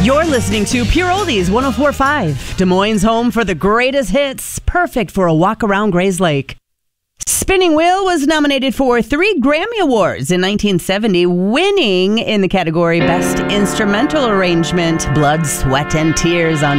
You're listening to Pure Oldies 104.5, Des Moines' home for the greatest hits, perfect for a walk around Grays Lake. Spinning Wheel was nominated for 3 Grammy Awards in 1970, winning in the category Best Instrumental Arrangement, Blood, Sweat, and Tears on